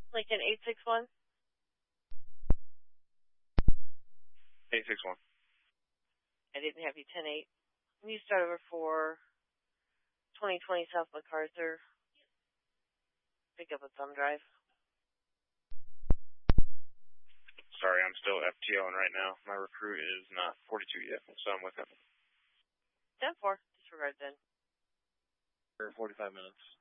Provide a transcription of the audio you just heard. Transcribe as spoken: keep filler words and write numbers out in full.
Lincoln eight six one. eight six one. I didn't have you ten eight. Can you start over for twenty twenty South MacArthur? Pick up a thumb drive. Sorry, I'm still FTOing right now. My recruit is not forty-two yet, so I'm with him. ten four. Disregard then. For forty-five minutes.